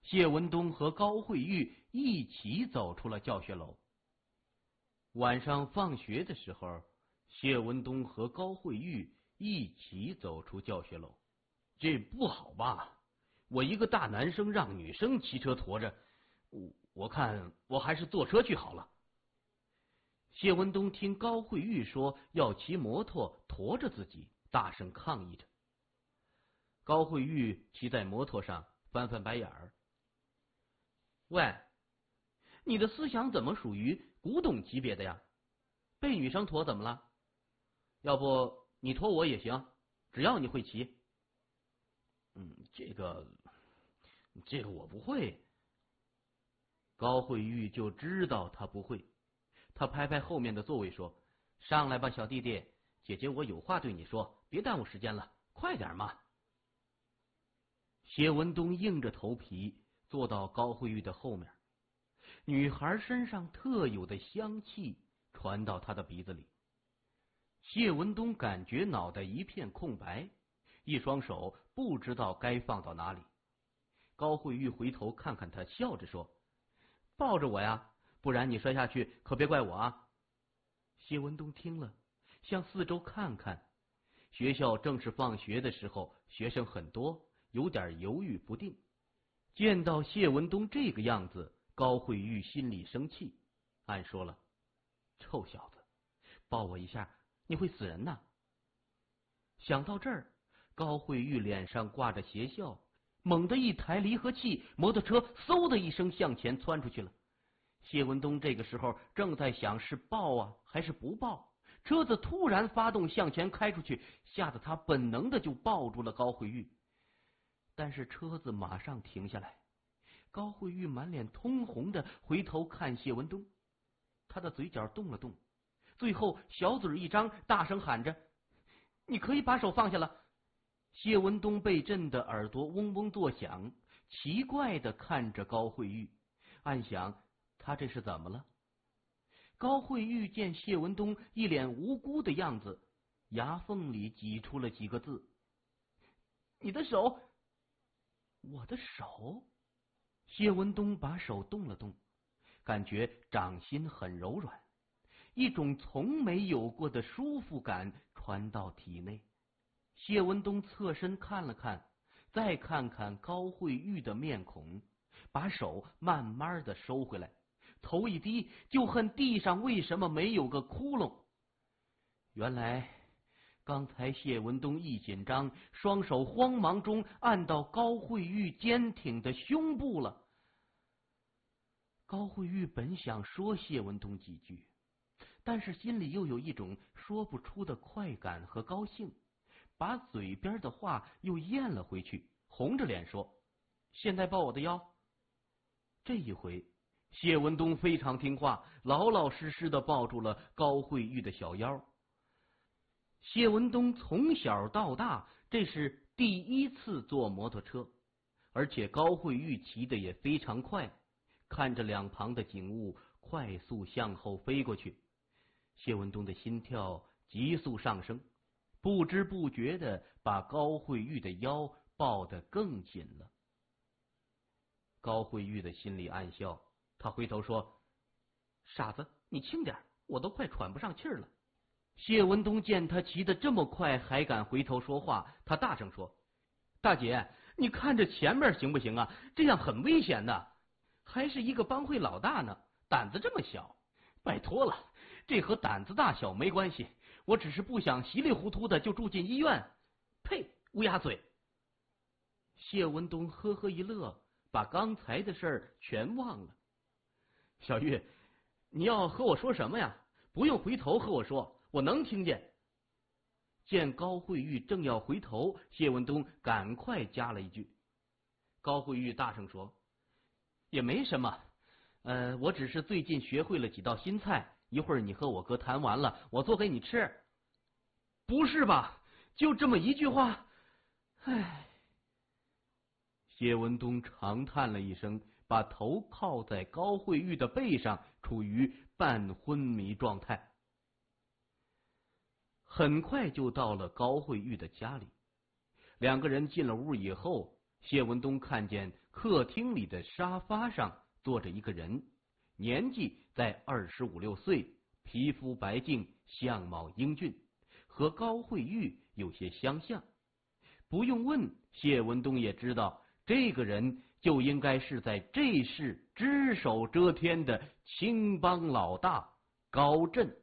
谢文东和高慧玉一起走出了教学楼。晚上放学的时候，谢文东和高慧玉一起走出教学楼。这不好吧？我一个大男生让女生骑车驮着，我看我还是坐车去好了。谢文东听高慧玉说要骑摩托驮着自己，大声抗议着。高慧玉骑在摩托上翻翻白眼儿。喂，你的思想怎么属于古董级别的呀？被女生驮怎么了？要不你驮我也行，只要你会骑。这个我不会。高慧玉就知道他不会，他拍拍后面的座位说：“上来吧，小弟弟，姐姐我有话对你说，别耽误时间了，快点嘛。”谢文东硬着头皮坐到高慧玉的后面，女孩身上特有的香气传到他的鼻子里。谢文东感觉脑袋一片空白，一双手不知道该放到哪里。高慧玉回头看看他，笑着说：“抱着我呀，不然你摔下去可别怪我啊。”谢文东听了，向四周看看。学校正是放学的时候，学生很多，有点犹豫不定。见到谢文东这个样子，高慧玉心里生气，暗说了：“臭小子，抱我一下你会死人呐！”想到这儿，高慧玉脸上挂着邪笑，猛地一抬离合器，摩托车嗖的一声向前窜出去了。谢文东这个时候正在想是抱啊还是不抱，车子突然发动向前开出去，吓得他本能的就抱住了高慧玉。但是车子马上停下来，高慧玉满脸通红的回头看谢文东，他的嘴角动了动，最后小嘴一张，大声喊着：“你可以把手放下了。”谢文东被震得耳朵嗡嗡作响，奇怪的看着高慧玉，暗想他这是怎么了？高慧玉见谢文东一脸无辜的样子，牙缝里挤出了几个字：“你的手。”“我的手？”谢文东把手动了动，感觉掌心很柔软，一种从没有过的舒服感传到体内。谢文东侧身看了看，再看看高慧玉的面孔，把手慢慢的收回来，头一低，就恨地上为什么没有个窟窿。原来刚才谢文东一紧张，双手慌忙中按到高慧玉坚挺的胸部了。高慧玉本想说谢文东几句，但是心里又有一种说不出的快感和高兴，把嘴边的话又咽了回去，红着脸说：“现在抱我的腰。”这一回谢文东非常听话，老老实实的抱住了高慧玉的小腰。谢文东从小到大这是第一次坐摩托车，而且高慧玉骑的也非常快，看着两旁的景物快速向后飞过去，谢文东的心跳急速上升，不知不觉的把高慧玉的腰抱得更紧了。高慧玉的心里暗笑，他回头说：“傻子，你轻点，我都快喘不上气儿了。”谢文东见他骑得这么快还敢回头说话，他大声说：“大姐，你看着前面行不行啊？这样很危险的，还是一个帮会老大呢，胆子这么小。拜托了，这和胆子大小没关系，我只是不想稀里糊涂的就住进医院。”“呸，乌鸦嘴！”谢文东呵呵一乐，把刚才的事儿全忘了。“小玉，你要和我说什么呀？不用回头和我说，我能听见。”见高慧玉正要回头，谢文东赶快加了一句。高慧玉大声说：“也没什么，我只是最近学会了几道新菜，一会儿你和我哥谈完了，我做给你吃。”“不是吧？就这么一句话？唉。”谢文东长叹了一声，把头靠在高慧玉的背上，处于半昏迷状态。很快就到了高慧玉的家里，两个人进了屋以后，谢文东看见客厅里的沙发上坐着一个人，年纪在25、26岁，皮肤白净，相貌英俊，和高慧玉有些相像。不用问，谢文东也知道，这个人就应该是在这世只手遮天的青帮老大高震。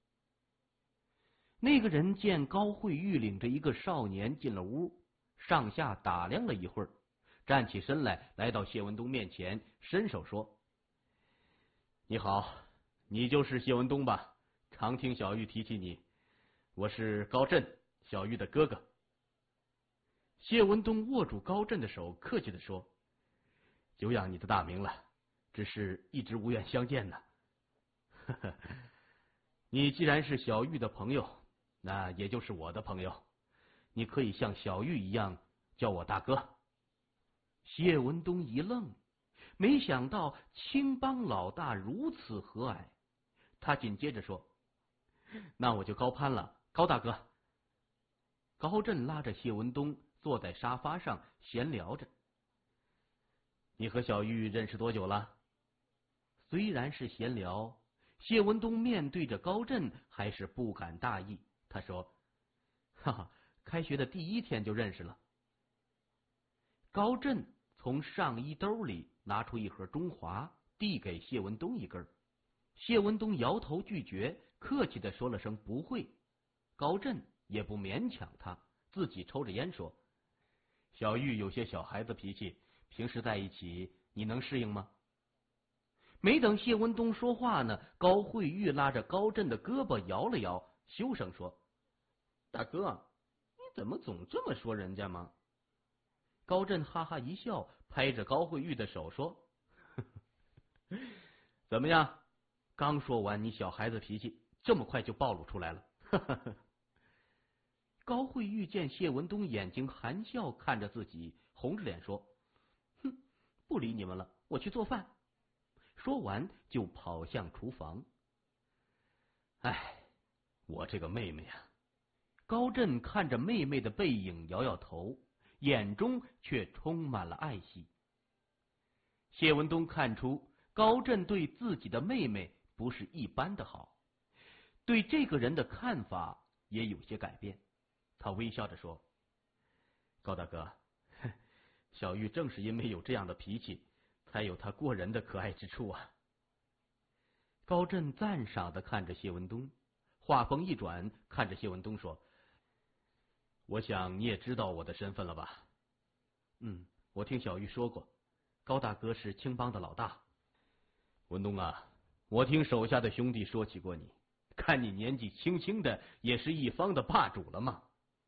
那个人见高慧玉领着一个少年进了屋，上下打量了一会儿，站起身来，来到谢文东面前，伸手说：“你好，你就是谢文东吧？常听小玉提起你，我是高震，小玉的哥哥。”谢文东握住高震的手，客气地说：“久仰你的大名了，只是一直无缘相见呢。呵呵，你既然是小玉的朋友，那也就是我的朋友，你可以像小玉一样叫我大哥。”谢文东一愣，没想到青帮老大如此和蔼，他紧接着说：“那我就高攀了，高大哥。”高震拉着谢文东坐在沙发上闲聊着：“你和小玉认识多久了？”虽然是闲聊，谢文东面对着高震还是不敢大意。他说：“哈哈，开学的第1天就认识了。”高震从上衣兜里拿出一盒中华，递给谢文东一根。谢文东摇头拒绝，客气的说了声不会。高震也不勉强他，自己抽着烟说：“小玉有些小孩子脾气，平时在一起你能适应吗？”没等谢文东说话呢，高慧玉拉着高震的胳膊摇了摇，羞声说：“大哥，你怎么总这么说人家吗？”高震哈哈一笑，拍着高慧玉的手说：“呵呵，怎么样？刚说完，你小孩子脾气这么快就暴露出来了。”呵呵。高慧玉见谢文东眼睛含笑看着自己，红着脸说：“哼，不理你们了，我去做饭。”说完就跑向厨房。哎，我这个妹妹啊！高震看着妹妹的背影，摇摇头，眼中却充满了爱惜。谢文东看出高震对自己的妹妹不是一般的好，对这个人的看法也有些改变。他微笑着说：“高大哥，小玉正是因为有这样的脾气，才有她过人的可爱之处啊。”高震赞赏的看着谢文东，话锋一转，看着谢文东说：“我想你也知道我的身份了吧？”“我听小玉说过，高大哥是青帮的老大。”“文东啊，我听手下的兄弟说起过你，看你年纪轻轻的，也是一方的霸主了吗？”“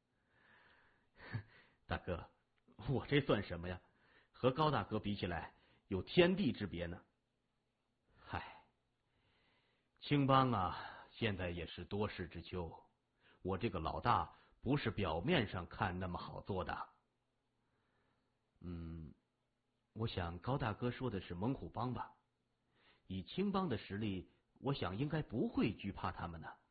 大哥，我这算什么呀？和高大哥比起来，有天地之别呢。”“嗨，青帮啊，现在也是多事之秋，我这个老大不是表面上看那么好做的。”“我想高大哥说的是猛虎帮吧？以青帮的实力，我想应该不会惧怕他们的。”“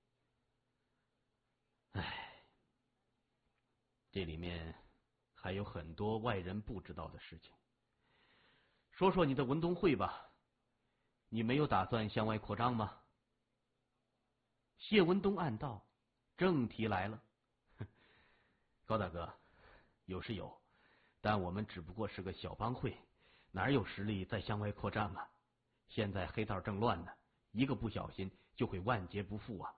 唉，这里面还有很多外人不知道的事情。说说你的文东会吧，你没有打算向外扩张吗？”谢文东暗道，正题来了。高大哥，有是有，但我们只不过是个小帮会，哪有实力再向外扩张啊？现在黑道正乱呢，一个不小心就会万劫不复啊！”“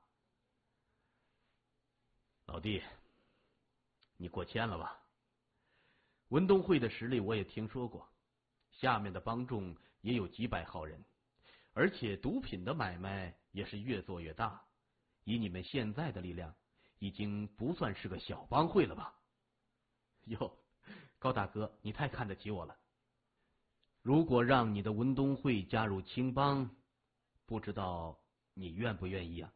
老弟，你过谦了吧？文东会的实力我也听说过，下面的帮众也有几百号人，而且毒品的买卖也是越做越大。以你们现在的力量，已经不算是个小帮会了吧？”“哟，高大哥，你太看得起我了。如果让你的文东会加入青帮，不知道你愿不愿意啊？”“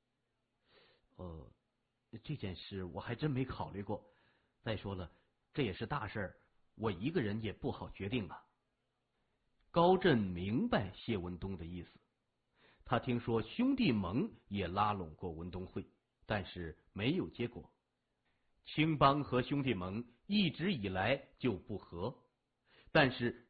这件事我还真没考虑过。再说了，这也是大事，我一个人也不好决定啊。”高震明白谢文东的意思，他听说兄弟盟也拉拢过文东会，但是没有结果。青帮和兄弟盟一直以来就不和， 但是